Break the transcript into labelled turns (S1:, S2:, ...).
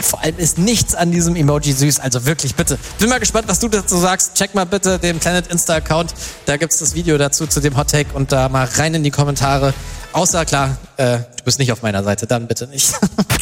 S1: vor allem ist nichts an diesem Emoji süß. Also wirklich, bitte. Bin mal gespannt, was du dazu sagst. Check mal bitte den Planet Insta-Account. Da gibt's das Video dazu, zu dem Hot Take. Und da mal rein in die Kommentare. Außer, klar, du bist nicht auf meiner Seite. Dann bitte nicht.